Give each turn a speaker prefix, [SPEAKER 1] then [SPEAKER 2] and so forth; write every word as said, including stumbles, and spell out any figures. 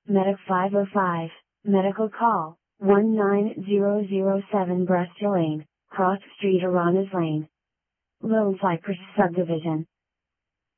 [SPEAKER 1] Medic five oh five, Medical Call, one nine zero zero seven Brest Lane, Cross Street Aranas Lane. Lone Cypress Subdivision.